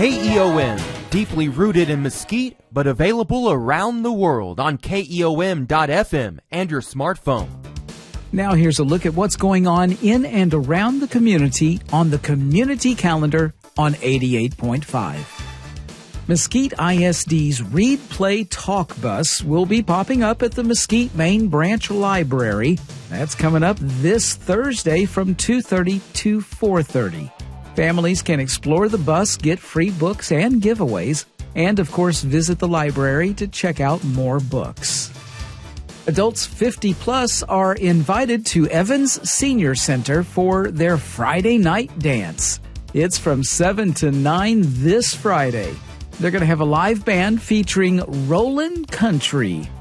KEOM, deeply rooted in Mesquite, but available around the world on KEOM.FM and your smartphone. Now here's a look at what's going on in and around the community on the community calendar on 88.5. Mesquite ISD's Read Play Talk bus will be popping up at the Mesquite Main Branch Library. That's coming up this Thursday from 2:30 to 4:30. Families can explore the bus, get free books and giveaways, and of course visit the library to check out more books. Adults 50 plus are invited to Evans Senior Center for their Friday night dance. It's from 7 to 9 this Friday. They're going to have a live band featuring Rollin' Country.